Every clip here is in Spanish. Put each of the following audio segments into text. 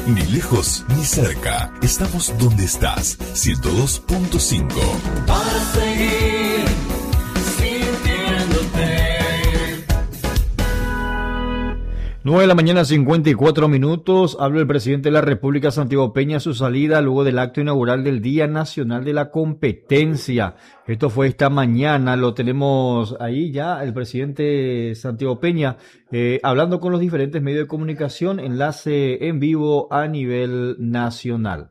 Ni lejos ni cerca. Estamos donde estás. 102.5. Para seguir sintiéndote. 9 de la mañana, 54 minutos. Habla el presidente de la República, Santiago Peña, a su salida luego del acto inaugural del Día Nacional de la Competencia. Esto fue esta mañana, lo tenemos ahí ya, el presidente Santiago Peña, hablando con los diferentes medios de comunicación, enlace en vivo a nivel nacional.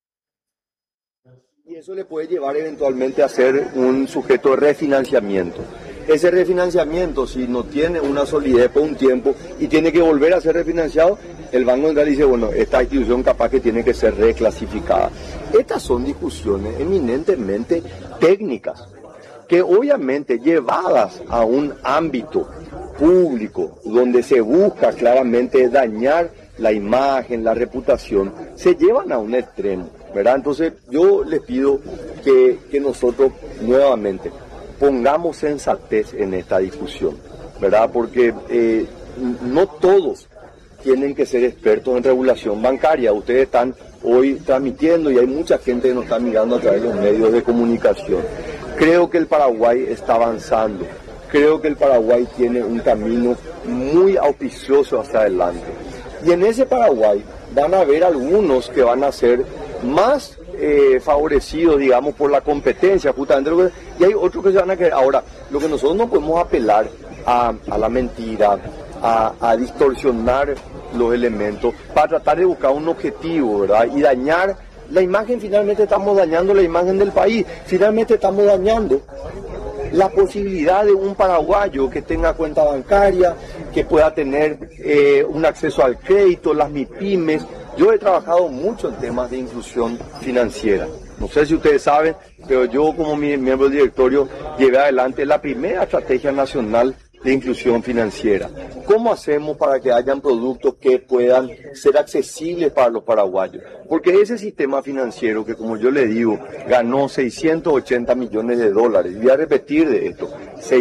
Y eso le puede llevar eventualmente a ser un sujeto de refinanciamiento. Ese refinanciamiento, si no tiene una solidez por un tiempo y tiene que volver a ser refinanciado, el Banco Central dice, bueno, esta institución capaz que tiene que ser reclasificada. Estas son discusiones eminentemente técnicas, que obviamente llevadas a un ámbito público, donde se busca claramente dañar la imagen, la reputación, se llevan a un extremo, ¿verdad? Entonces yo les pido que nosotros nuevamente pongamos sensatez en esta discusión, ¿verdad? Porque no todos tienen que ser expertos en regulación bancaria. Ustedes están hoy transmitiendo y hay mucha gente que nos está mirando a través de los medios de comunicación. Creo que el Paraguay está avanzando. Creo que el Paraguay tiene un camino muy auspicioso hacia adelante. Y en ese Paraguay van a haber algunos que van a ser más favorecidos, digamos, por la competencia, justamente, y hay otros que se van a querer. Ahora, lo que nosotros no podemos apelar a la mentira, a distorsionar los elementos para tratar de buscar un objetivo, ¿verdad? Y dañar la imagen. Finalmente estamos dañando la imagen del país, finalmente estamos dañando la posibilidad de un paraguayo que tenga cuenta bancaria, que pueda tener un acceso al crédito, las MIPYMES. Yo he trabajado mucho en temas de inclusión financiera. No sé si ustedes saben, pero yo como miembro del directorio llevé adelante la primera estrategia nacional de inclusión financiera. ¿Cómo hacemos para que hayan productos que puedan ser accesibles para los paraguayos? Porque ese sistema financiero que, como yo le digo, ganó 680 millones de dólares, y voy a repetir de esto,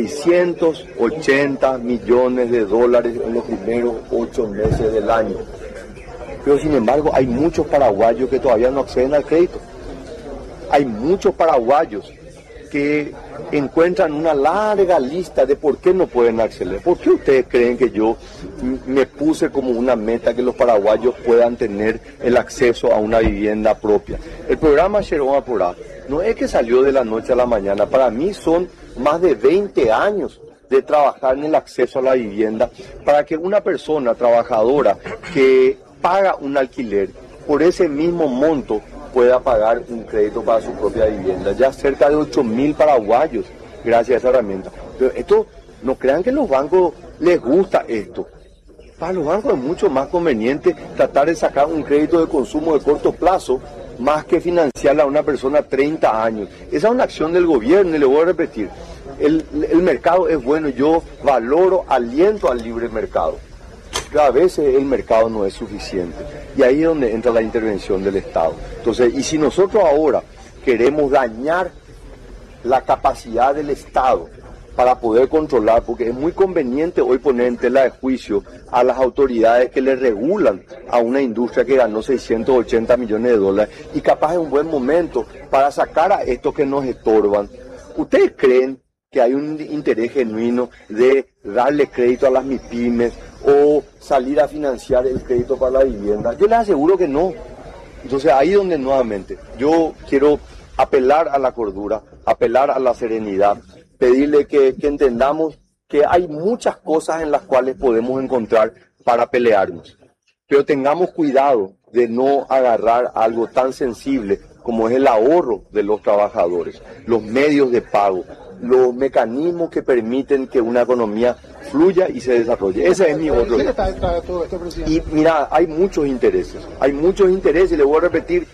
680 millones de dólares en los primeros 8 meses del año. Pero sin embargo hay muchos paraguayos que todavía no acceden al crédito. Hay muchos paraguayos que encuentran una larga lista de por qué no pueden acceder. ¿Por qué ustedes creen que yo me puse como una meta que los paraguayos puedan tener el acceso a una vivienda propia? El programa Sherón Apurá no es que salió de la noche a la mañana. Para mí son más de 20 años de trabajar en el acceso a la vivienda para que una persona trabajadora que paga un alquiler por ese mismo monto pueda pagar un crédito para su propia vivienda. Ya cerca de 8.000 paraguayos gracias a esa herramienta. Pero esto, no crean que a los bancos les gusta esto. Para los bancos es mucho más conveniente tratar de sacar un crédito de consumo de corto plazo más que financiarla a una persona 30 años. Esa es una acción del gobierno y le voy a repetir. El mercado es bueno, yo valoro, aliento al libre mercado. Pero a veces el mercado no es suficiente y ahí es donde entra la intervención del Estado. Entonces, y si nosotros ahora queremos dañar la capacidad del Estado para poder controlar, porque es muy conveniente hoy poner en tela de juicio a las autoridades que le regulan a una industria que ganó 680 millones de dólares y capaz es un buen momento para sacar a estos que nos estorban. ¿Ustedes creen que hay un interés genuino de darle crédito a las MIPYMES o salir a financiar el crédito para la vivienda? Yo les aseguro que no. Entonces ahí donde nuevamente yo quiero apelar a la cordura, apelar a la serenidad, pedirle que entendamos que hay muchas cosas en las cuales podemos encontrar para pelearnos, pero tengamos cuidado de no agarrar algo tan sensible como es el ahorro de los trabajadores, los medios de pago, los mecanismos que permiten que una economía fluya y se desarrolle. Ese es mi otro. Y mira, hay muchos intereses y le voy a repetir,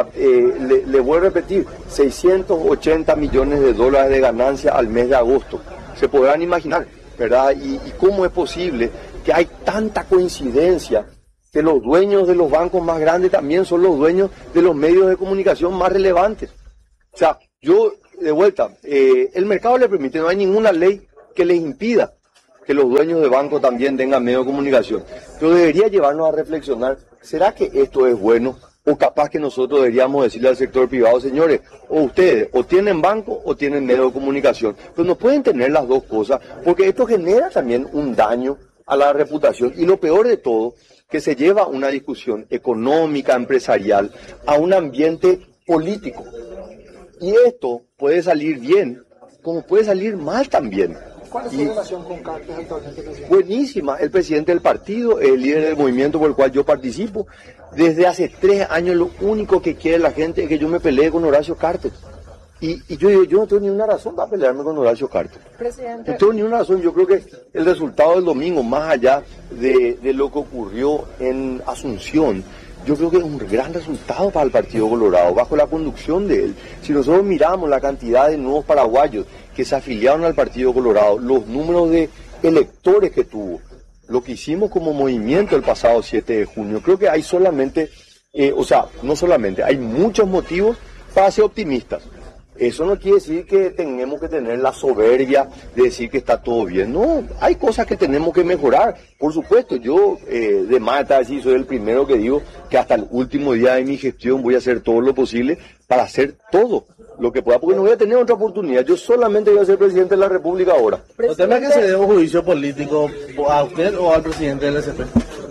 le voy a repetir, 680 millones de dólares de ganancia al mes de agosto. Se podrán imaginar, ¿verdad? Y cómo es posible que hay tanta coincidencia que los dueños de los bancos más grandes también son los dueños de los medios de comunicación más relevantes. O sea, yo, de vuelta, el mercado le permite, no hay ninguna ley que les impida que los dueños de banco también tengan medio de comunicación. Pero debería llevarnos a reflexionar, ¿será que esto es bueno? O capaz que nosotros deberíamos decirle al sector privado, señores, o ustedes o tienen banco o tienen medio de comunicación. Pero no pueden tener las dos cosas, porque esto genera también un daño a la reputación. Y lo peor de todo, que se lleva una discusión económica, empresarial, a un ambiente político. Y esto puede salir bien, como puede salir mal también. ¿Cuál es su relación con Cartes actualmente, presidente? Buenísima, el presidente del partido, el líder del movimiento por el cual yo participo. Desde hace 3 años lo único que quiere la gente es que yo me pelee con Horacio Cartes. Y yo digo, yo no tengo ni una razón para pelearme con Horacio Cartes. Presidente. No tengo ni una razón. Yo creo que el resultado del domingo, más allá de lo que ocurrió en Asunción, yo creo que es un gran resultado para el Partido Colorado, bajo la conducción de él. Si nosotros miramos la cantidad de nuevos paraguayos que se afiliaron al Partido Colorado, los números de electores que tuvo, lo que hicimos como movimiento el pasado 7 de junio, creo que hay solamente, no solamente, hay muchos motivos para ser optimistas. Eso no quiere decir que tenemos que tener la soberbia de decir que está todo bien. No, hay cosas que tenemos que mejorar. Por supuesto, yo de mata, sí, soy el primero que digo que hasta el último día de mi gestión voy a hacer todo lo posible para hacer todo lo que pueda, porque no voy a tener otra oportunidad. Yo solamente voy a ser presidente de la República ahora. ¿No teme que se dé un juicio político a usted o al presidente del SP?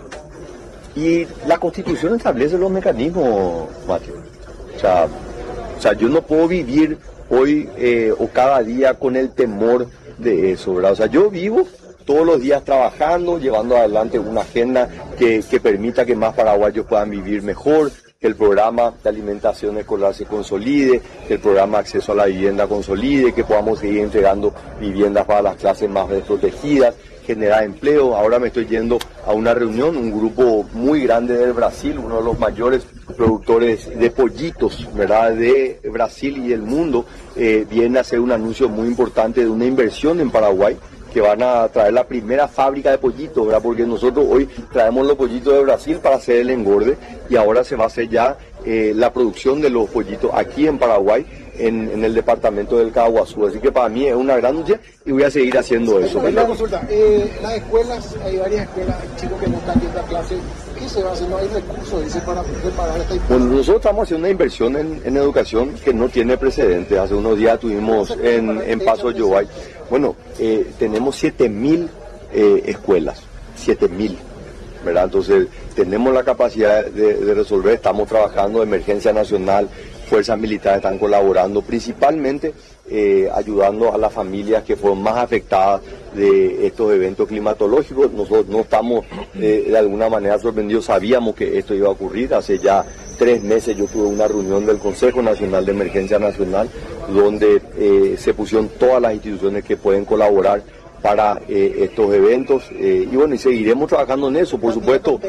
Y la Constitución establece los mecanismos, Mateo. O sea, yo no puedo vivir hoy o cada día con el temor de eso, ¿verdad? O sea, yo vivo todos los días trabajando, llevando adelante una agenda que permita que más paraguayos puedan vivir mejor, que el programa de alimentación escolar se consolide, que el programa de acceso a la vivienda consolide, que podamos seguir entregando viviendas para las clases más desprotegidas, generar empleo. Ahora me estoy yendo a una reunión, un grupo muy grande del Brasil, uno de los mayores productores de pollitos, ¿verdad?, de Brasil y del mundo, viene a hacer un anuncio muy importante de una inversión en Paraguay, que van a traer la primera fábrica de pollitos, ¿verdad? Porque nosotros hoy traemos los pollitos de Brasil para hacer el engorde y ahora se va a hacer ya la producción de los pollitos aquí en Paraguay, en el departamento del Caguazú. Así que para mí es una gran noticia y voy a seguir haciendo eso. Una consulta, las escuelas, hay varias escuelas, chicos que no están yendo a clase, ¿qué se va a hacer? ¿No hay recursos, dice, para preparar esta inversión? Bueno, nosotros estamos haciendo una inversión en educación que no tiene precedentes. Hace unos días tuvimos en Paso Yobay. Bueno, tenemos 7.000 escuelas, 7.000, ¿verdad? Entonces, tenemos la capacidad de resolver, estamos trabajando, Emergencia Nacional, fuerzas militares están colaborando, principalmente ayudando a las familias que fueron más afectadas de estos eventos climatológicos. Nosotros no estamos de alguna manera sorprendidos, sabíamos que esto iba a ocurrir. Hace ya 3 meses yo tuve una reunión del Consejo Nacional de Emergencia Nacional, donde se pusieron todas las instituciones que pueden colaborar para estos eventos, y bueno, y seguiremos trabajando en eso, por supuesto.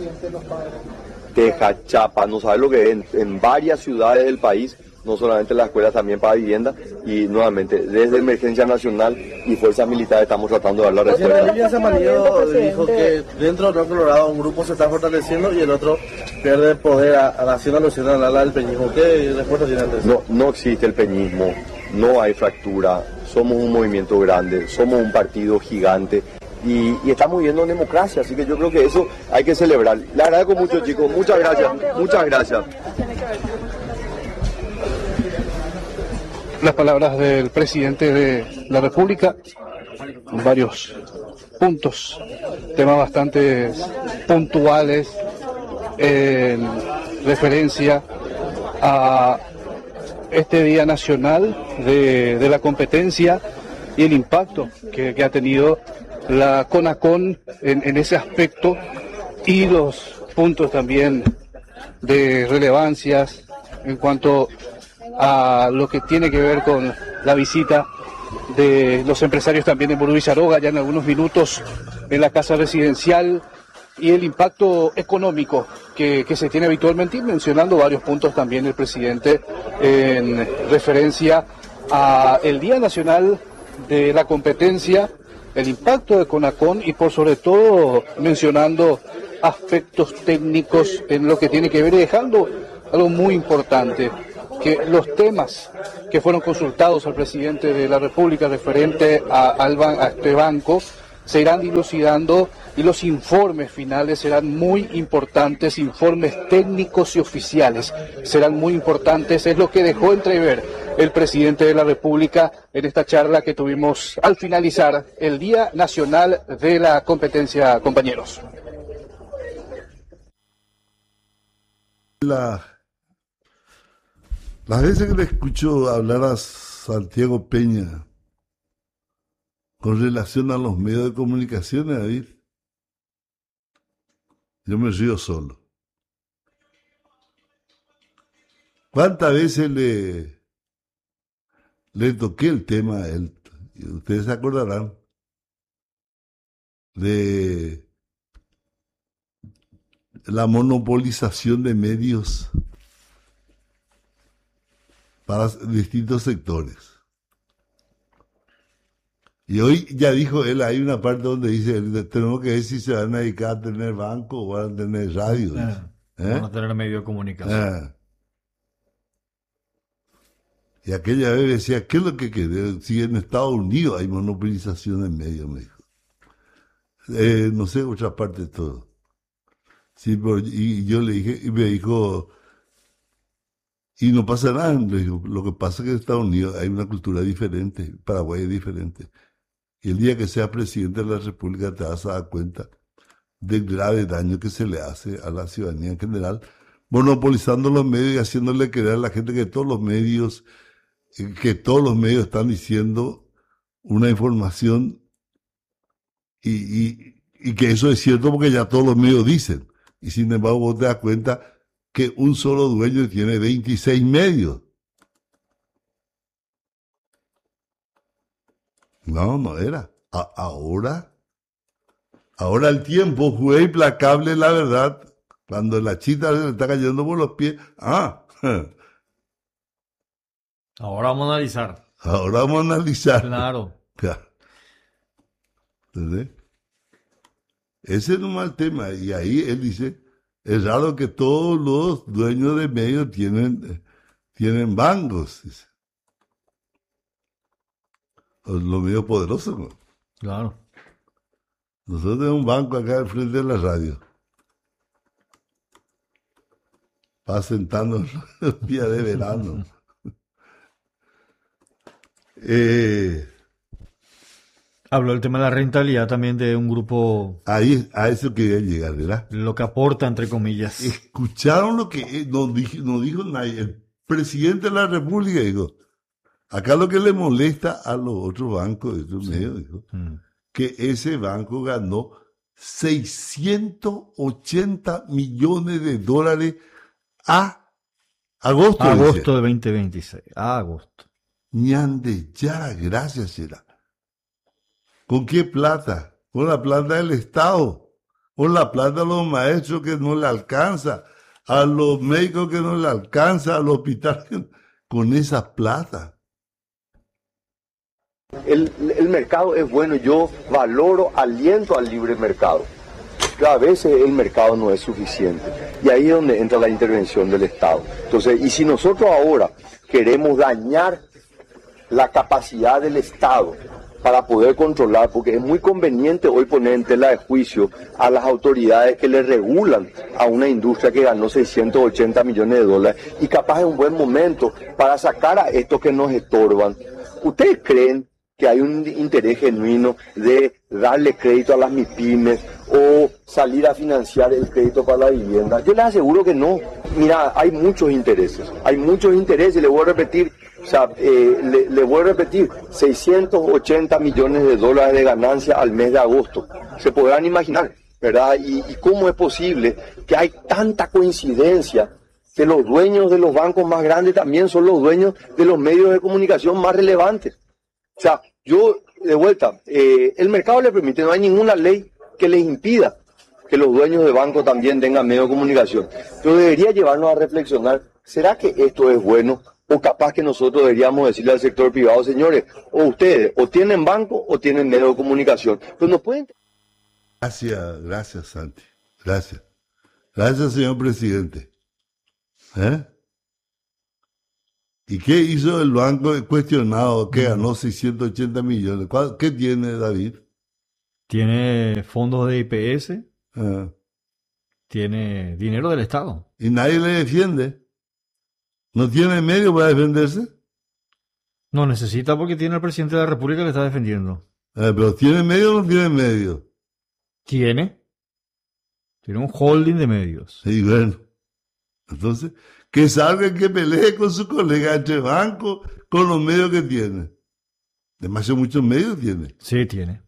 Teja, Chapa, no sabes lo que es, en varias ciudades del país, no solamente las escuelas, también para vivienda, y nuevamente, desde Emergencia Nacional y Fuerzas Militares estamos tratando de dar la respuesta. Elías Amarillo dijo que dentro del Colorado un grupo se está fortaleciendo y el otro pierde poder haciendo alusión al ala del peñismo. ¿Qué respuesta tiene ante eso? No existe el peñismo, no hay fractura, somos un movimiento grande, somos un partido gigante. Y estamos viviendo en democracia, así que yo creo que eso hay que celebrar. Le agradezco mucho, chicos, muchas gracias, muchas gracias. Las palabras del presidente de la República, varios puntos, temas bastante puntuales en referencia a este Día Nacional de la Competencia y el impacto que ha tenido la CONACON en ese aspecto, y los puntos también de relevancias en cuanto a lo que tiene que ver con la visita de los empresarios también en Burú Villaroga, ya en algunos minutos en la casa residencial, y el impacto económico que se tiene habitualmente, y mencionando varios puntos también el presidente en referencia a el Día Nacional de la Competencia, el impacto de CONACON y por sobre todo mencionando aspectos técnicos en lo que tiene que ver, y dejando algo muy importante, que los temas que fueron consultados al presidente de la República referente a este banco se irán dilucidando y los informes finales serán muy importantes, informes técnicos y oficiales serán muy importantes, es lo que dejó entrever el presidente de la República en esta charla que tuvimos al finalizar el Día Nacional de la Competencia, compañeros. Las veces que le escucho hablar a Santiago Peña con relación a los medios de comunicación, David, yo me río solo. ¿Cuántas veces le toqué el tema a él? Ustedes se acordarán de la monopolización de medios para distintos sectores. Y hoy ya dijo él, hay una parte donde dice, tenemos que ver si se van a dedicar a tener banco o van a tener radio. Van a tener medio de comunicación. Y aquella vez decía, ¿qué es lo que quiere? Si en Estados Unidos hay monopolización en medios, me dijo. No sé, otra parte de todo. Sí, y yo le dije, y me dijo, y no pasa nada, le digo, lo que pasa es que en Estados Unidos hay una cultura diferente, Paraguay es diferente. Y el día que seas presidente de la República te vas a dar cuenta del grave daño que se le hace a la ciudadanía en general, monopolizando los medios y haciéndole creer a la gente que todos los medios están diciendo una información y que eso es cierto porque ya todos los medios dicen. Y sin embargo vos te das cuenta que un solo dueño tiene 26 medios. No era. Ahora el tiempo fue implacable, la verdad. Cuando la chita se le está cayendo por los pies. Ahora vamos a analizar. Ahora vamos a analizar. Claro. ¿Entendés? Ese es un mal tema. Y ahí él dice, es raro que todos los dueños de medios tienen bancos. Dice. Los medios poderosos, ¿no? Claro. Nosotros tenemos un banco acá al frente de la radio. Para sentarnos los días de verano. Habló el tema de la rentabilidad también de un grupo. Ahí, a eso quería llegar, ¿verdad? Lo que aporta, entre comillas. Escucharon lo que nos dijo nadie. El presidente de la República dijo, acá lo que le molesta a los otros bancos de estos medios, dijo, que ese banco ganó 680 millones de dólares a agosto. Agosto de 2026. Agosto. Ñande, ya, gracias, será. ¿Con qué plata? Con la plata del Estado. Con la plata de los maestros que no le alcanza. A los médicos que no le alcanza. Al hospital. Con esa plata. El mercado es bueno, yo valoro, aliento al libre mercado. Pero a veces el mercado no es suficiente. Y ahí es donde entra la intervención del Estado. Entonces, y si nosotros ahora queremos dañar la capacidad del Estado para poder controlar, porque es muy conveniente hoy poner en tela de juicio a las autoridades que le regulan a una industria que ganó 680 millones de dólares y capaz es un buen momento para sacar a estos que nos estorban. ¿Ustedes creen que hay un interés genuino de darle crédito a las MIPYMES o salir a financiar el crédito para la vivienda? Yo les aseguro que no. Mira, hay muchos intereses, y le voy a repetir, le voy a repetir, 680 millones de dólares de ganancia al mes de agosto. Se podrán imaginar, ¿verdad? Y cómo es posible que hay tanta coincidencia que los dueños de los bancos más grandes también son los dueños de los medios de comunicación más relevantes. O sea, yo, de vuelta, el mercado le permite, no hay ninguna ley que les impida que los dueños de bancos también tengan medios de comunicación. Pero debería llevarnos a reflexionar, ¿será que esto es bueno? O capaz que nosotros deberíamos decirle al sector privado, señores, o ustedes, o tienen banco o tienen medios de comunicación. Pero no pueden... Gracias, Santi. Gracias. Gracias, señor presidente. ¿Y qué hizo el banco cuestionado que ganó 680 millones? ¿Qué tiene, David? Tiene fondos de IPS, Ah, tiene dinero del Estado. y nadie le defiende. ¿No tiene medio para defenderse? No necesita porque tiene al presidente de la República que le está defendiendo. Pero ¿tiene medio o no tiene medio? Tiene un holding de medios. Y bueno, entonces, que salga y que pelee con su colega entre banco, con los medios que tiene. Demasiado muchos medios tiene. Sí, tiene.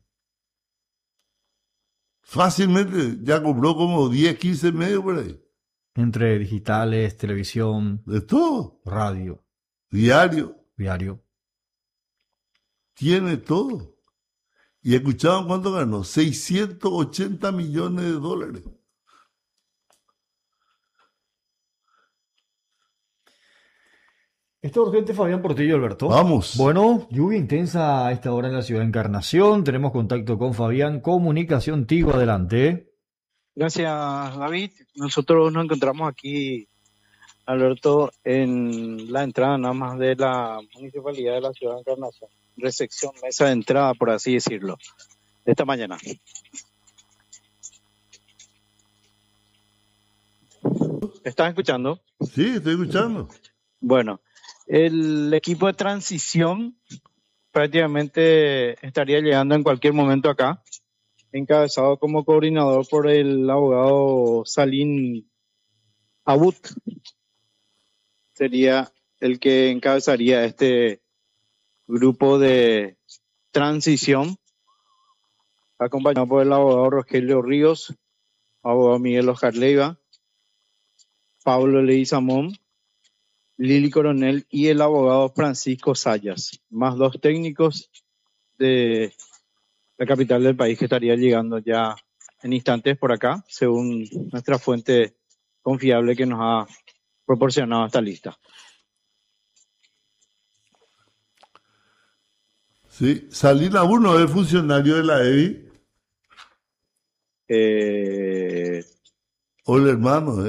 Fácilmente ya compró como 10, 15 medios por ahí. Entre digitales, televisión, De todo. radio, Diario. diario. Tiene todo. Y escuchaban cuánto ganó. 680 millones de dólares. Esto es urgente, Fabián Portillo, Alberto. Vamos. Bueno, lluvia intensa a esta hora en la ciudad de Encarnación. Tenemos contacto con Fabián. Comunicación Tigo, adelante. Gracias, David. Nosotros nos encontramos aquí, Alberto, en la entrada nada más de la municipalidad de la ciudad de Encarnación. Recepción, mesa de entrada, por así decirlo, esta mañana. ¿Estás escuchando? Sí, estoy escuchando. Bueno, el equipo de transición prácticamente estaría llegando en cualquier momento acá, encabezado como coordinador por el abogado Salim Abut. Sería el que encabezaría este grupo de transición, acompañado por el abogado Rogelio Ríos, abogado Miguel Oscar Leiva, Pablo Leguizamón, Lili Coronel y el abogado Francisco Sayas, más dos técnicos de la capital del país que estaría llegando ya en instantes por acá, según nuestra fuente confiable que nos ha proporcionado esta lista. Sí, Salina Uno es funcionario de la EBI. O el hermano,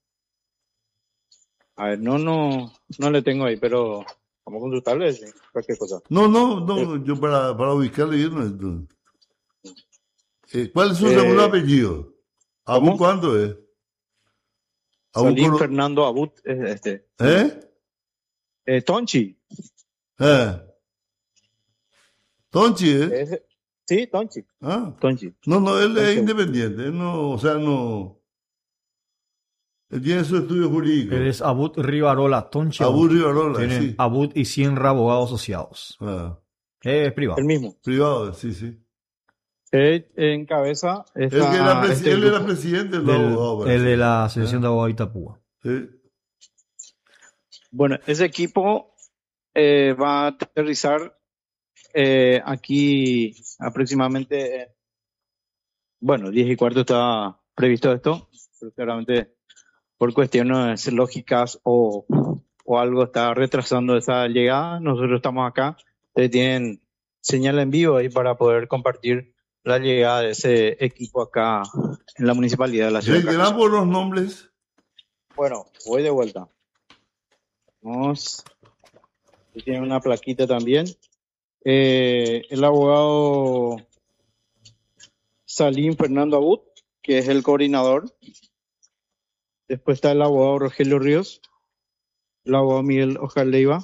A ver, no le tengo ahí, pero vamos a consultarle cualquier cosa. No, yo para ubicarle bien. ¿Cuál es su segundo apellido? ¿Abut cuánto es? Salim Fernando Abut es este. Tonchi. Tonchi, ¿eh? Sí, Tonchi. Ah. Tonchi. No, él Tonchi. es independiente. Él no, o sea, no. Él tiene su estudio jurídico. Él es Abut Rivarola, Tonchi. Abut Rivarola, Tiene sí. Abut y 100 abogados asociados. Ah. Es privado. El mismo. Privado, sí. Él encabeza Él era presidente del abogado. El de la Asociación de Abogados de Itapúa. Sí. Bueno, ese equipo va a aterrizar aquí aproximadamente, 10:15 está previsto esto, pero claramente por cuestiones lógicas o algo está retrasando esa llegada. Nosotros estamos acá, ustedes tienen señal en vivo ahí para poder compartir la llegada de ese equipo acá en la municipalidad de la ciudad. ¿Reiteran por los nombres? Bueno, voy de vuelta. Vamos. Aquí tiene una plaquita también. El abogado Salim Fernando Abut, que es el coordinador. Después está el abogado Rogelio Ríos, el abogado Miguel Oscar Leiva,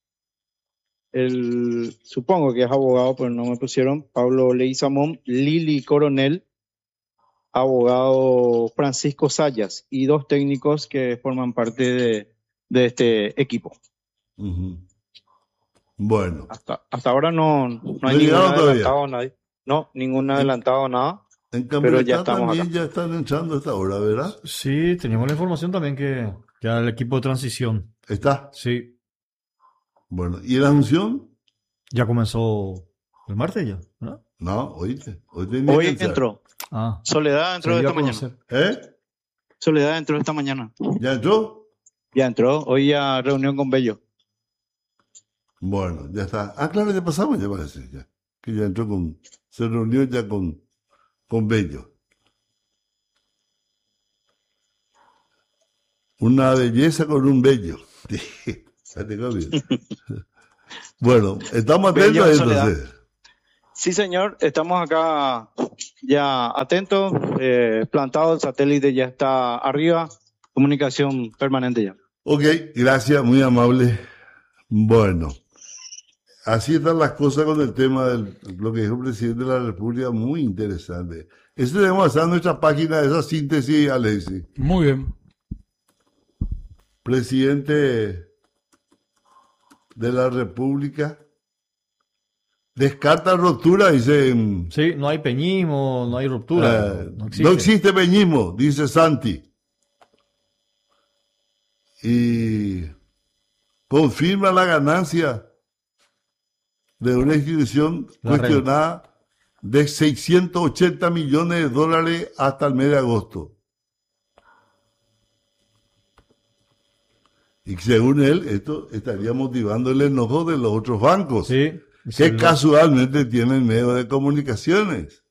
supongo que es abogado, pero no me pusieron, Pablo Leguizamón, Lili Coronel, abogado Francisco Sayas y dos técnicos que forman parte de este equipo. Uh-huh. Bueno. Hasta ahora no hay ningún adelantado, nadie. No, ningún adelantado, nada. En pero ya estamos también acá. Ya están entrando a esta hora, ¿verdad? Sí, teníamos la información también que ya el equipo de transición. ¿Está? Sí. Bueno, ¿y la función? Ya comenzó el martes ya, ¿verdad? No, hoy entró. Soledad entró esta mañana. Soledad entró esta mañana. ¿Ya entró? Ya entró. Hoy ya reunión con Bello. Bueno, ya está. Claro, ya pasamos, ya parece. Ya. Que ya entró se reunió ya con Bello. Una belleza con un bello. Bueno, estamos atentos entonces. Sí, señor, estamos acá ya atento, plantado, el satélite ya está arriba, comunicación permanente ya. Ok, gracias, muy amable. Bueno, así están las cosas con el tema de lo que dijo el presidente de la República, muy interesante. Eso tenemos que hacer en nuestra página, esa síntesis, Alexis. Muy bien. Presidente de la República descarta ruptura, dice. Sí, no hay peñismo, no hay ruptura. No existe peñismo, dice Santi. Y confirma la ganancia de una institución cuestionada de 680 millones de dólares hasta el mes de agosto. Y según él, esto estaría motivando el enojo de los otros bancos, que casualmente tienen medios de comunicaciones.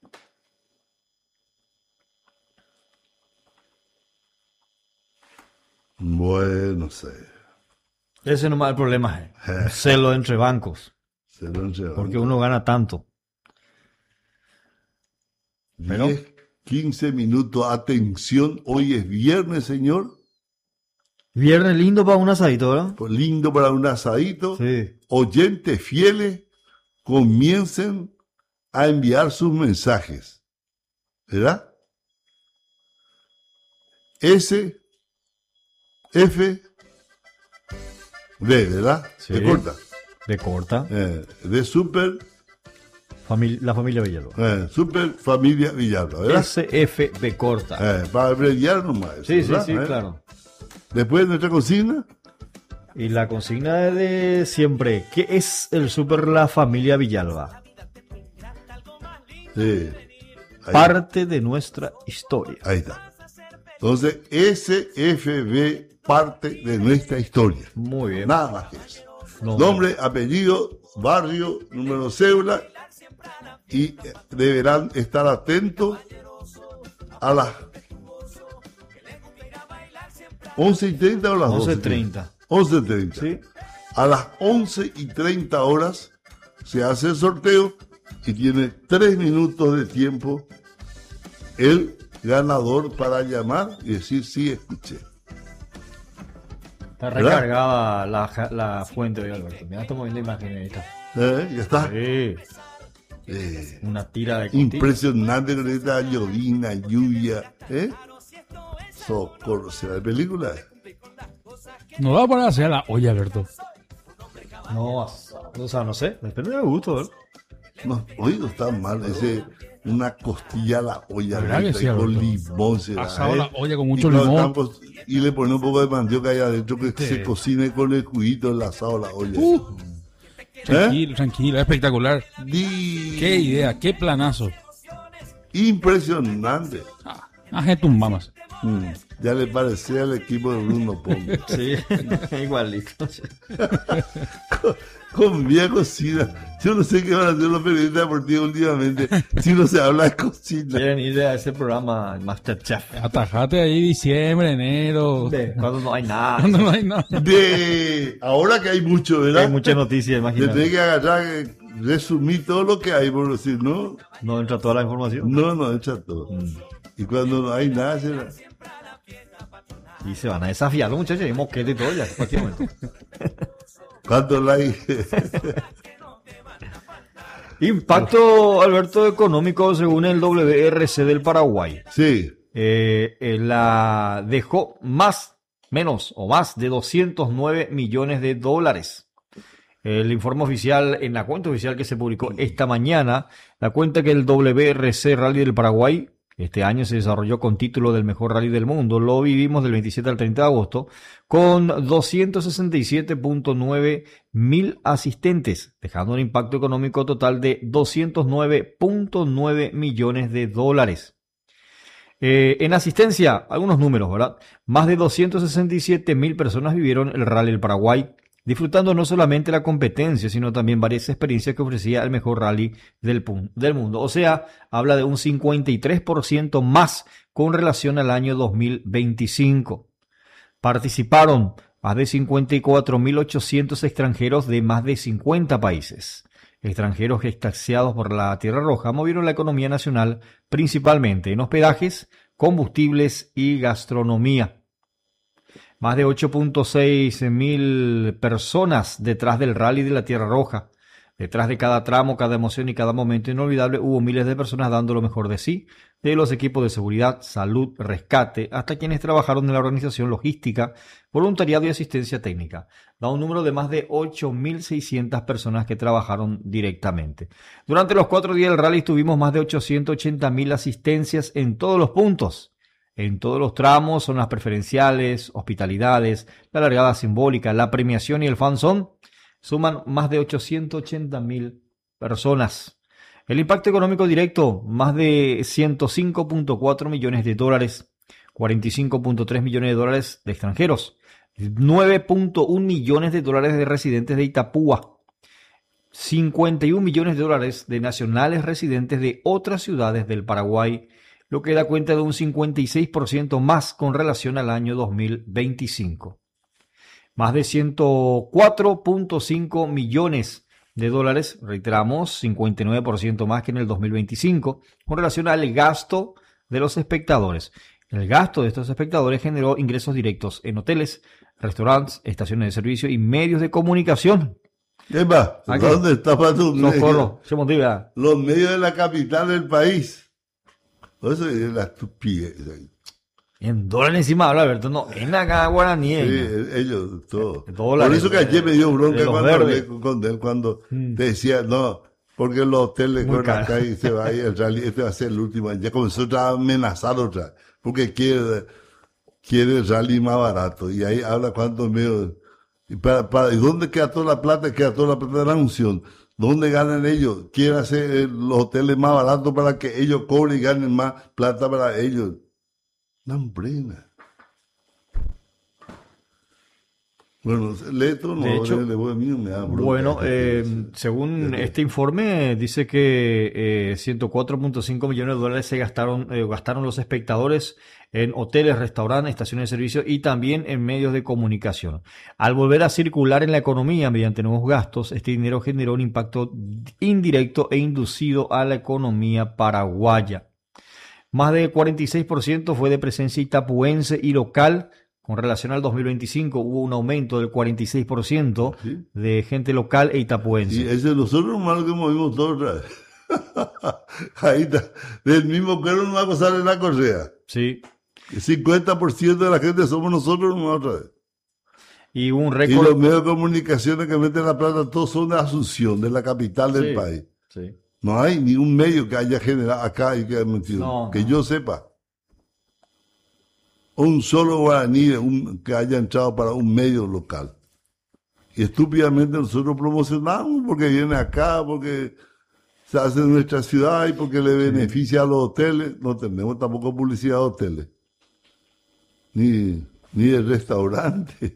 Bueno, sé. Ese no es el problema, celo entre bancos. Celo entre bancos. Porque uno gana tanto. 10, 15 minutos, atención, hoy es viernes, señor. Viernes lindo para un asadito, ¿verdad? Pues lindo para un asadito. Sí. Oyentes fieles, comiencen a enviar sus mensajes. ¿Verdad? S, F, D, ¿verdad? Sí. De corta. De corta. De super. La familia Villalba. Super familia Villalba, ¿verdad? SF de corta. Para abreviar nomás. Sí, ¿verdad? sí, claro. Después de nuestra consigna. Y la consigna de siempre. ¿Qué es el super la familia Villalba? Sí. Parte de nuestra historia. Ahí está. Entonces, SFB, parte de nuestra historia. Muy bien. Nada más que eso. Nombre, apellido, barrio, número de cédula. Y deberán estar atentos a las 11:30 o las 11:30. 11:30. Sí. A las 11:30 horas se hace el sorteo y tiene 3 minutos de tiempo el ganador para llamar y decir sí, escuché. Está recargada la fuente hoy, Alberto. Mira, estamos viendo imágenes. Ya está. Sí. Una tira de impresionante con esta llovina, lluvia. Socorro, ¿será de película? No va a poner a hacer la olla, Alberto. No, o sea, no sé. Depende del gusto, ¿verdad? No, oído está mal. Una costilla a la olla, Sí, con limón. Asado la olla con mucho limón. Y le pone un poco de mandioca ahí adentro que se cocine con el juguito, el asado a la olla. Tranquilo, espectacular. Qué idea, qué planazo. Impresionante. Tus mamas. Ya le parecía al equipo de Bruno Pombo. Sí, igualito. Con vieja cocina. Yo no sé qué van a hacer los periodistas deportivos últimamente si no se habla de cocina. Quieren ir a ese programa Masterchef. Atajate ahí diciembre, enero. Cuando no hay nada. Cuando no hay nada. Ahora que hay mucho, ¿verdad? Hay muchas noticias, imagínate. Tenés que agarrar, resumir todo lo que hay, por decir, ¿no? No entra toda la información. No entra todo. Y cuando no hay nada, será. Y se van a desafiar los muchachos y moquete y todo ya, prácticamente. ¿Cuántos likes? Impacto, Alberto, económico según el WRC del Paraguay. Sí. La dejó más de 209 millones de dólares. El informe oficial, en la cuenta oficial que se publicó esta mañana, la cuenta que el WRC Rally del Paraguay este año se desarrolló con título del mejor rally del mundo. Lo vivimos del 27 al 30 de agosto con 267.9 mil asistentes, dejando un impacto económico total de 209.9 millones de dólares. En asistencia, algunos números, ¿verdad? Más de 267 mil personas vivieron el Rally del Paraguay, disfrutando no solamente la competencia, sino también varias experiencias que ofrecía el mejor rally del mundo. O sea, habla de un 53% más con relación al año 2025. Participaron más de 54.800 extranjeros de más de 50 países. extranjeros extasiados por la Tierra Roja movieron la economía nacional principalmente en hospedajes, combustibles y gastronomía. Más de 8.6 mil personas detrás del Rally de la Tierra Roja. Detrás de cada tramo, cada emoción y cada momento inolvidable hubo miles de personas dando lo mejor de sí, de los equipos de seguridad, salud, rescate, hasta quienes trabajaron en la organización logística, voluntariado y asistencia técnica. Da un número de más de 8.600 personas que trabajaron directamente. Durante los 4 días del rally tuvimos más de 880.000 asistencias en todos los puntos. En todos los tramos, zonas preferenciales, hospitalidades, la largada simbólica, la premiación y el fanzón suman más de 880.000 personas. El impacto económico directo, más de 105.4 millones de dólares, 45.3 millones de dólares de extranjeros, 9.1 millones de dólares de residentes de Itapúa, 51 millones de dólares de nacionales residentes de otras ciudades del Paraguay, lo que da cuenta de un 56% más con relación al año 2025. Más de 104.5 millones de dólares, reiteramos, 59% más que en el 2025, con relación al gasto de los espectadores. El gasto de estos espectadores generó ingresos directos en hoteles, restaurantes, estaciones de servicio y medios de comunicación. Epa, ¿dónde estaba tu medio? Los medios de la capital del país. Eso es la estupidez. En dólares encima habla Alberto, no, en acá guaraní. Sí, ellos, todo. Por eso que ayer me dio bronca cuando hablé con él, cuando te decía, no, porque los hoteles con acá y se va a ir el rally, este va a ser el último. Ya comenzó a amenazar otra, porque quiere el rally más barato. Y ahí habla cuántos medios. ¿Y dónde queda toda la plata? Queda toda la plata de la unción. ¿Dónde ganan ellos? Quieren hacer los hoteles más baratos para que ellos cobren y ganen más plata para ellos. Lambrena. Bueno, leto no, de hecho, me da bronca. Bueno, según este informe, dice que 104.5 millones de dólares se gastaron los espectadores en hoteles, restaurantes, estaciones de servicio y también en medios de comunicación. Al volver a circular en la economía mediante nuevos gastos, este dinero generó un impacto indirecto e inducido a la economía paraguaya. Más de 46% fue de presencia itapuense y local. Con relación al 2025 hubo un aumento del 46% de gente local e itapuense. Y ese nosotros nomás que movimos todo otra vez. Ahí está. Del mismo que no va a pasar en la correa. Sí. El 50% de la gente somos nosotros nomás otra vez. Y un récord. Y los medios de comunicación que meten la plata, todos son de Asunción, de la capital del país. Sí. No hay ni un medio que haya generado acá y que haya metido. No, que yo sepa. Un solo guaraní que haya entrado para un medio local. Y estúpidamente nosotros promocionamos porque viene acá, porque se hace en nuestra ciudad y porque le beneficia a los hoteles. No tenemos tampoco publicidad de hoteles. Ni de restaurantes.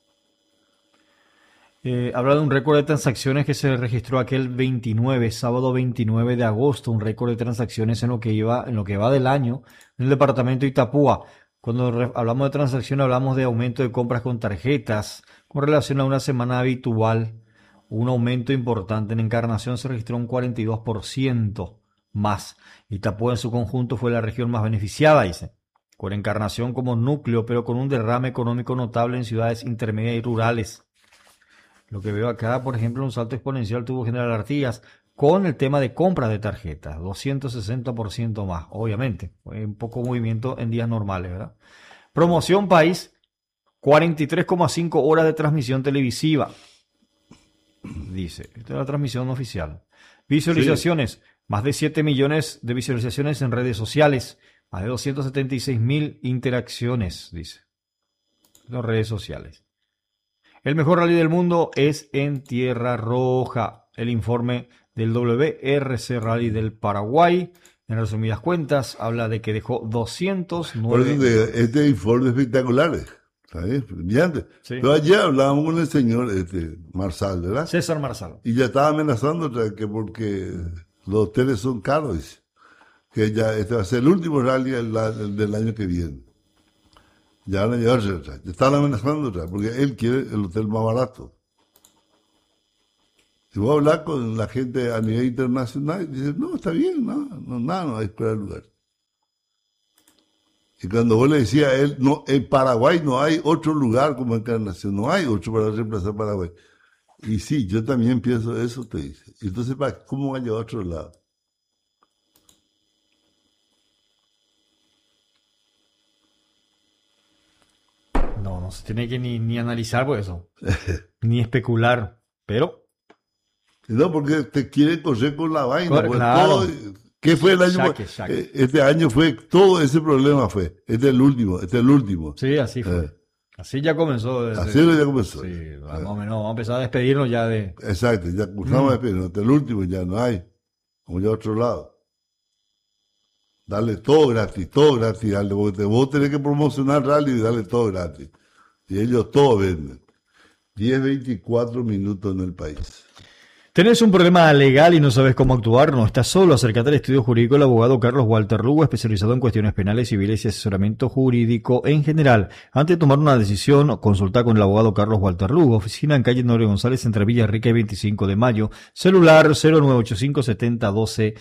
Habla de un récord de transacciones que se registró aquel sábado 29 de agosto, un récord de transacciones en lo que va del año en el departamento de Itapúa. Cuando hablamos de transacción hablamos de aumento de compras con tarjetas con relación a una semana habitual. Un aumento importante en Encarnación se registró un 42% más. Itapúa en su conjunto fue la región más beneficiada, dice, con Encarnación como núcleo, pero con un derrame económico notable en ciudades intermedias y rurales. Lo que veo acá, por ejemplo, un salto exponencial tuvo General Artigas con el tema de compra de tarjetas, 260% más, obviamente. Fue un poco movimiento en días normales, ¿verdad? Promoción País, 43,5 horas de transmisión televisiva. Dice, esta es la transmisión oficial. Visualizaciones, más de 7 millones de visualizaciones en redes sociales, más de 276.000 interacciones, dice, en las redes sociales. El mejor rally del mundo es en Tierra Roja. El informe del WRC Rally del Paraguay, en resumidas cuentas, habla de que dejó 209... Este informe espectacular, ¿sabes? Brillante. Sí. Pero ayer hablábamos con el señor Marsal, ¿verdad? César Marsal. Y ya estaba amenazando otra que porque los hoteles son caros, dice. Que ya este va a ser el último rally del año que viene. Ya van a llevarse otra. Ya están amenazando otra, porque él quiere el hotel más barato. Si vos hablas con la gente a nivel internacional, dicen, no, está bien, no hay escuela de lugar. Y cuando vos le decías a él, no, en Paraguay no hay otro lugar como Encarnación, no hay otro para reemplazar Paraguay. Y sí, yo también pienso eso, te dice. Y entonces, ¿cómo va a llevar a otro lado? No se tiene que ni analizar por eso, ni especular, pero... No, porque te quieren correr con la vaina. Claro. Todo, ¿qué fue el año? Saque. Este año fue, todo ese problema fue. Este es el último. Sí, así fue. Así ya comenzó. Así ya comenzó. Sí, vamos a empezar a despedirnos ya de... Exacto, ya cruzamos a despedirnos. Este es el último, ya no hay. Como ya a otro lado. Dale todo gratis, dale, porque vos tenés que promocionar rally y darle todo gratis. Y ellos todo venden. 10-24 minutos en el país. ¿Tenés un problema legal y no sabes cómo actuar? No estás solo. Acércate al estudio jurídico del abogado Carlos Walter Lugo, especializado en cuestiones penales, civiles y asesoramiento jurídico en general. Antes de tomar una decisión, consulta con el abogado Carlos Walter Lugo, oficina en calle Norio González, entre Villarrica y 25 de Mayo, celular 0985 70 12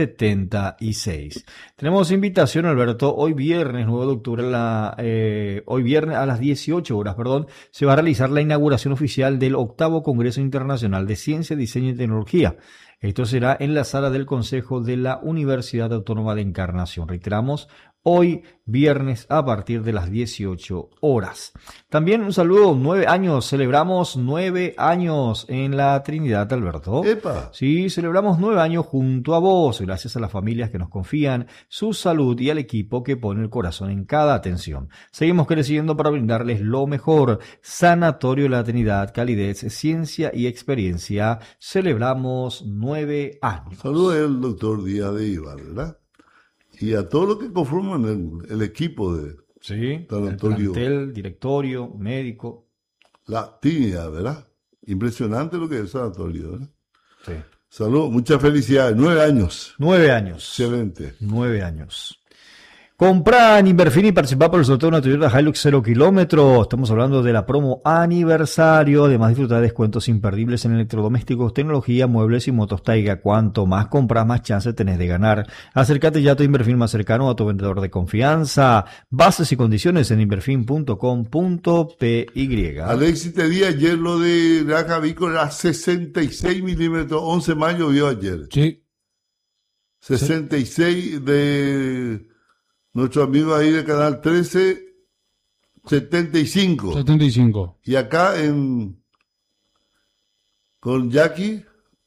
76. Tenemos invitación, Alberto, hoy viernes 9 de octubre, hoy viernes a las 18 horas, se va a realizar la inauguración oficial del 8º Congreso Internacional de Ciencia, Diseño y Tecnología. Esto será en la sala del Consejo de la Universidad Autónoma de Encarnación. Reiteramos, hoy viernes a partir de las 18 horas. También un saludo, 9 años, celebramos 9 años en la Trinidad, Alberto. ¡Epa! Sí, celebramos 9 años junto a vos, gracias a las familias que nos confían, su salud y al equipo que pone el corazón en cada atención. Seguimos creciendo para brindarles lo mejor. Sanatorio La Trinidad, calidez, ciencia y experiencia. Celebramos 9 años. Saludos al doctor Díaz de Ibar, ¿verdad? Y a todos los que conforman el equipo de sanatorio. El plantel, directorio, médico. La Trinidad, ¿verdad? Impresionante lo que es el sanatorio, ¿verdad? Sí. Saludos, muchas felicidades. 9 años. 9 años. Excelente. 9 años. Compra en Inverfin y participa por el sorteo de una Toyota Hilux 0 kilómetros. Estamos hablando de la promo aniversario. Además, disfrutar de descuentos imperdibles en electrodomésticos, tecnología, muebles y motos Taiga. Cuanto más compras, más chance tenés de ganar. Acércate ya a tu Inverfin más cercano, a tu vendedor de confianza. Bases y condiciones en inverfin.com.py. Alexis, te di ayer lo de Granja Avícola, 66 milímetros. 11 de mayo vio ayer. Sí. 66 de... Nuestro amigo ahí de Canal 13, 75. 75. Y acá con Jackie,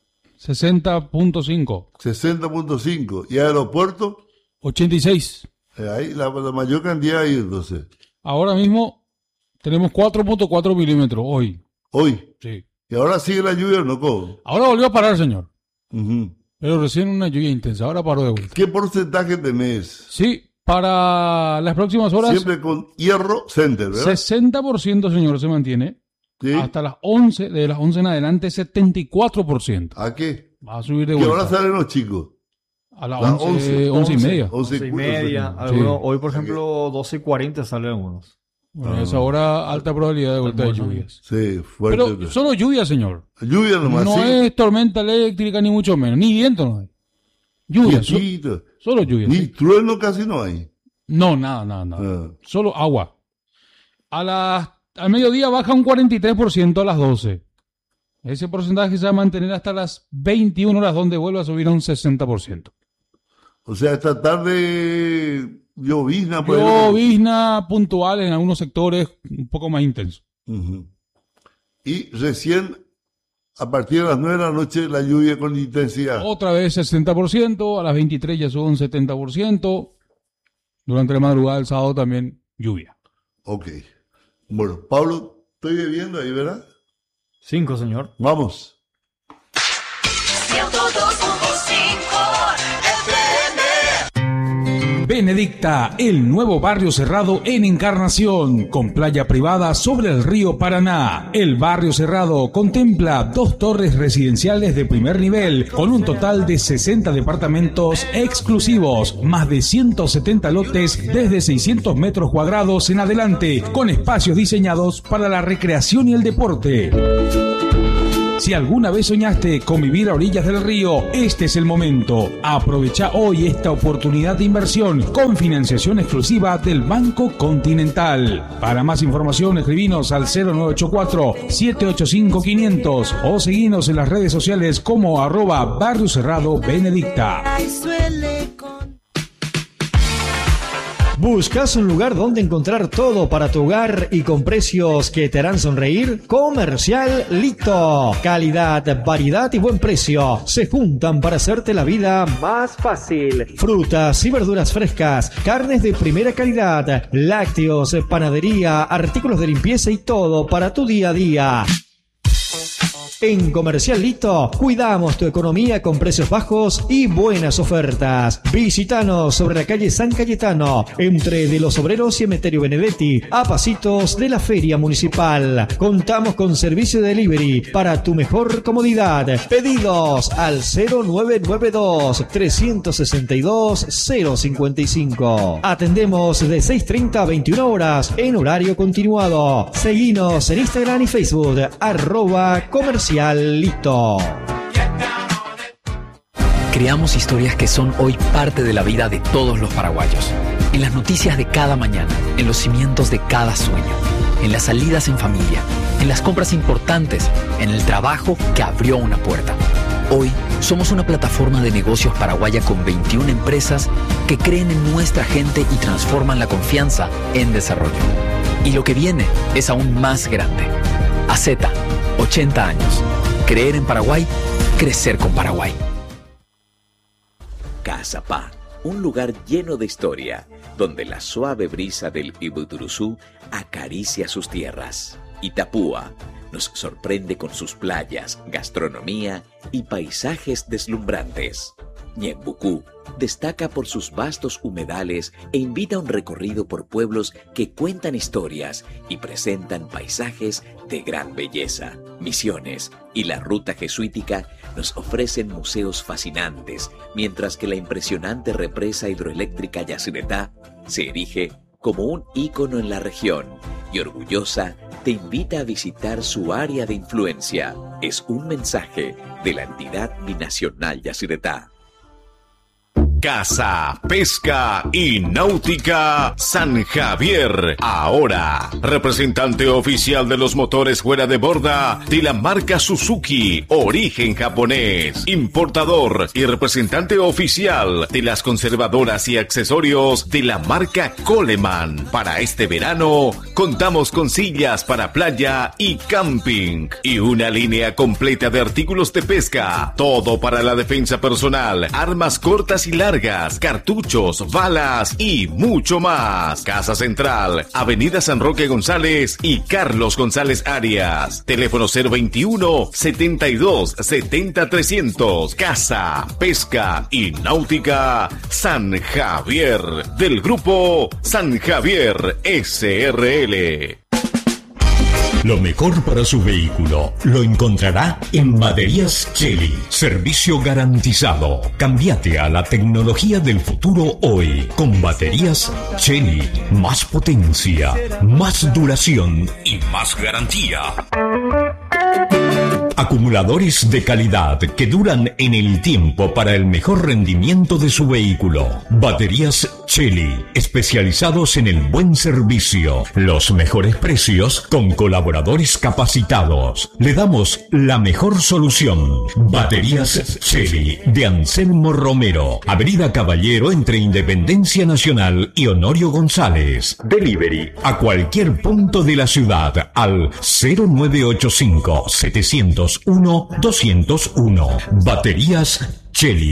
60.5. 60.5. ¿Y Aeropuerto? 86. Ahí la mayor cantidad ahí entonces. Ahora mismo tenemos 4.4 milímetros hoy. ¿Hoy? Sí. ¿Y ahora sigue la lluvia o no? ¿Cómo? Ahora volvió a parar, señor. Uh-huh. Pero recién una lluvia intensa, ahora paró de vuelta. ¿Qué porcentaje tenés? Sí. Para las próximas horas. Siempre con Hierro Center, ¿verdad? 60%, señor, se mantiene. ¿Sí? Hasta las 11, de las 11 en adelante, 74%. ¿A qué? Va a subir de vuelta. vuelta. ¿Qué hora salen los chicos? A las 11 y media. 11 y media. Algunos, hoy, por ejemplo, 12:40 salen algunos. Bueno, es ahora alta probabilidad de vuelta de lluvias. Sí, fuerte. Pero solo lluvia, señor. Lluvia nomás. No es tormenta eléctrica, ni mucho menos. Ni viento no hay. Lluvia. Solo lluvia. Ni trueno casi no hay. No, nada. Solo agua. Al mediodía baja un 43% a las 12. Ese porcentaje se va a mantener hasta las 21 horas, donde vuelve a subir a un 60%. O sea, esta tarde llovizna. Llovizna puntual en algunos sectores, un poco más intenso. Uh-huh. Y recién, a partir de las 9 de la noche, la lluvia con intensidad. Otra vez 60%, a las 23 ya sube un 70%. Durante la madrugada del sábado también lluvia. Ok. Bueno, Pablo, estoy bebiendo ahí, ¿verdad? 5, señor. Vamos. 102.5 Benedicta, el nuevo barrio cerrado en Encarnación, con playa privada sobre el río Paraná. El barrio cerrado contempla 2 torres residenciales de primer nivel, con un total de 60 departamentos exclusivos, más de 170 lotes desde 600 metros cuadrados en adelante, con espacios diseñados para la recreación y el deporte. Si alguna vez soñaste con vivir a orillas del río, este es el momento. Aprovecha hoy esta oportunidad de inversión con financiación exclusiva del Banco Continental. Para más información, escribinos al 0984-785-500 o seguinos en las redes sociales como @Barrio Cerrado Benedicta. ¿Buscas un lugar donde encontrar todo para tu hogar y con precios que te harán sonreír? Comercial Lito. Calidad, variedad y buen precio se juntan para hacerte la vida más fácil. Frutas y verduras frescas, carnes de primera calidad, lácteos, panadería, artículos de limpieza y todo para tu día a día. En Comercial Lito cuidamos tu economía con precios bajos y buenas ofertas. Visítanos sobre la calle San Cayetano, entre de los Obreros y Emeterio Benedetti, a pasitos de la Feria Municipal. Contamos con servicio de delivery para tu mejor comodidad. Pedidos al 0992-362-055. Atendemos de 6:30 a 21 horas en horario continuado. Seguinos en Instagram y Facebook, @Comercial Lito. Creamos historias que son hoy parte de la vida de todos los paraguayos. En las noticias de cada mañana, en los cimientos de cada sueño, en las salidas en familia, en las compras importantes, en el trabajo que abrió una puerta. Hoy somos una plataforma de negocios paraguaya con 21 empresas que creen en nuestra gente y transforman la confianza en desarrollo. Y lo que viene es aún más grande. AZ, 80 años. Creer en Paraguay, crecer con Paraguay. Casa Pa, un lugar lleno de historia, donde la suave brisa del Ibuturuzú acaricia sus tierras. Itapúa nos sorprende con sus playas, gastronomía y paisajes deslumbrantes. Ñembucú destaca por sus vastos humedales e invita a un recorrido por pueblos que cuentan historias y presentan paisajes de gran belleza. Misiones y la ruta jesuítica nos ofrecen museos fascinantes, mientras que la impresionante represa hidroeléctrica Yacyretá se erige como un ícono en la región y orgullosa te invita a visitar su área de influencia. Es un mensaje de la entidad binacional Yacyretá. Caza, Pesca y Náutica San Javier. Ahora, representante oficial de los motores fuera de borda de la marca Suzuki, origen japonés. Importador y representante oficial de las conservadoras y accesorios de la marca Coleman. Para este verano, contamos con sillas para playa y camping. Y una línea completa de artículos de pesca. Todo para la defensa personal, armas cortas y largas, cartuchos, balas y mucho más. Casa Central, Avenida San Roque González y Carlos González Arias. Teléfono 021 72 70 300. Caza, Pesca y Náutica San Javier, del grupo San Javier SRL. Lo mejor para su vehículo lo encontrará en Baterías Cheli. Servicio garantizado. Cámbiate a la tecnología del futuro hoy con Baterías Cheli. Más potencia, más duración y más garantía. Acumuladores de calidad que duran en el tiempo para el mejor rendimiento de su vehículo. Baterías Cheli, especializados en el buen servicio, los mejores precios con colaboradores capacitados. Le damos la mejor solución. Baterías Cheli de Anselmo Romero, Avenida Caballero entre Independencia Nacional y Honorio González. Delivery a cualquier punto de la ciudad al 0985 701 201. Baterías Cheli.